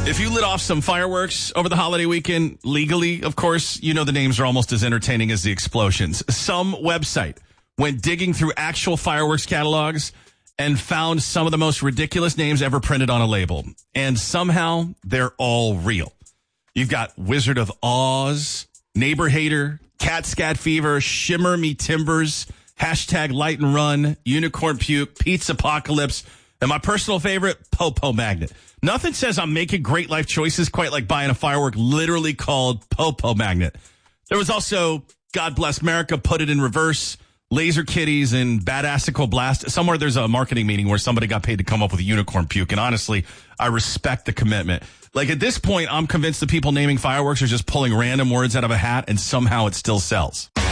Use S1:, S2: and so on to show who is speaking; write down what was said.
S1: If you lit off some fireworks over the holiday weekend, legally, of course, you know the names are almost as entertaining as the explosions. Some website went digging through actual fireworks catalogs and found some of the most ridiculous names ever printed on a label. And somehow they're all real. You've got Wizard of Oz, Neighbor Hater, Cat Scat Fever, Shimmer Me Timbers, hashtag Light and Run, Unicorn Puke, Pizza Apocalypse, and my personal favorite, Popo Magnet. Nothing says I'm making great life choices quite like buying a firework literally called Popo Magnet. There was also God Bless America, Put It in Reverse, Laser Kitties, and Badassical Blast. Somewhere there's a marketing meeting where somebody got paid to come up with a unicorn puke. And honestly, I respect the commitment. Like at this point, I'm convinced the people naming fireworks are just pulling random words out of a hat and somehow it still sells.